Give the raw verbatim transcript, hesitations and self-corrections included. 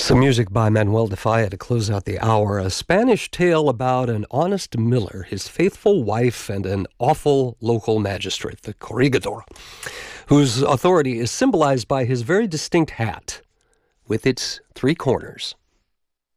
Some music by Manuel de Falla to close out the hour. A Spanish tale about an honest miller, his faithful wife, and an awful local magistrate, the corregidor, whose authority is symbolized by his very distinct hat with its three corners.